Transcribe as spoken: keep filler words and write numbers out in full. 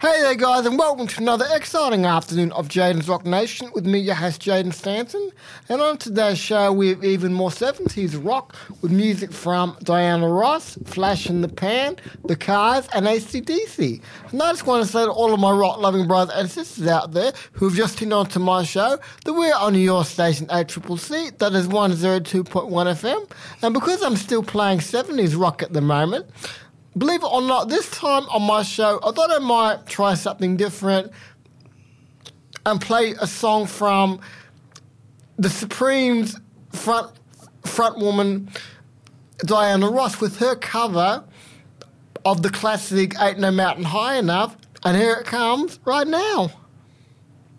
Hey there, guys, and welcome to another exciting afternoon of Jaden's Rock Nation with me, your host, Jaden Stanton. And on today's show, we have even more seventies rock with music from Diana Ross, Flash in the Pan, The Cars, and A C D C. And I just want to say to all of my rock-loving brothers and sisters out there who have just tuned on to my show that we're on your station, A C C C, that is one oh two point one F M. And because I'm still playing seventies rock at the moment, believe it or not, this time on my show, I thought I might try something different and play a song from the Supremes front front woman, Diana Ross, with her cover of the classic Ain't No Mountain High Enough. And here it comes right now.